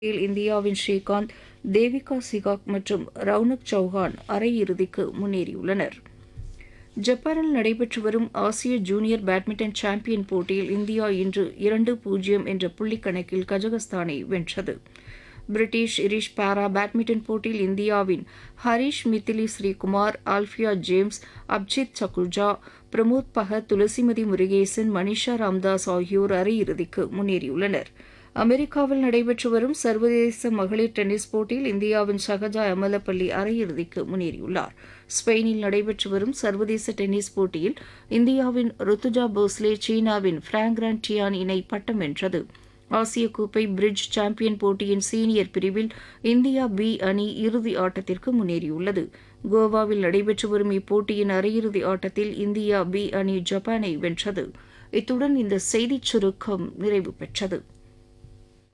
இந்தியாவின் ஸ்ரீகாந்த், தேவிகா சிகாக் மற்றும் ரவுனக் சௌஹான் அரையிறுதிக்கு முன்னேறியுள்ளனர். ஜப்பானில் நடைபெற்று வரும் ஆசிய ஜூனியர் பேட்மிண்டன் சாம்பியன் போட்டியில் இந்தியா இன்று 2-0 என்ற புள்ளிக்கணக்கில் கஜகஸ்தானை வென்றது. பிரிட்டிஷ் இரிஷ் பாரா பேட்மிண்டன் போட்டியில் இந்தியாவின் ஹரிஷ் மித்திலி ஸ்ரீகுமார், ஆல்ஃபியா ஜேம்ஸ், அப்ஜித் சகுர்ஜா, பிரமோத் பகத், துளசிமதி முருகேசன், மனிஷா ராம்தாஸ் ஆகியோர் அரையிறுதிக்கு முன்னேறியுள்ளனர். அமெரிக்காவில் நடைபெற்று வரும் சர்வதேச மகளிர் டென்னிஸ் போட்டியில் இந்தியாவின் ஷகஜா அமலப்பள்ளி அரையிறுதிக்கு முன்னேறியுள்ளார். ஸ்பெயினில் நடைபெற்று வரும் சர்வதேச டென்னிஸ் போட்டியில் இந்தியாவின் ருத்துஜா போஸ்லே சீனாவின் பிராங்ரான் டியான் இணை பட்டம் வென்றது. ஆசிய கோப்பை பிரிட்ஜ் சாம்பியன் போட்டியின் சீனியர் பிரிவில் இந்தியா பி அணி இறுதி ஆட்டத்திற்கு முன்னேறியுள்ளது. கோவாவில் நடைபெற்று வரும் இப்போட்டியின் அரையிறுதி ஆட்டத்தில் இந்தியா பி அணி ஜப்பானை வென்றது. இத்துடன் இந்த செய்திச் சுருக்கம் நிறைவு பெற்றது.